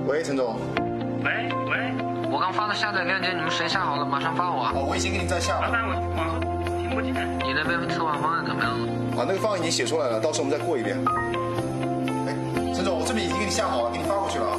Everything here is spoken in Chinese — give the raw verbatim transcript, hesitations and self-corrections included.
喂，陈总。 喂喂， 我刚发的下载链接，你们谁下好了？马上发我啊！ 哦，我已经给你在下了。 老板，我网上听不见。 你那边策划方案怎么样了？ 啊，那个方案已经写出来了，到时候我们再过一遍。哎，陈总，我这边已经给你下好了，给你发过去了啊。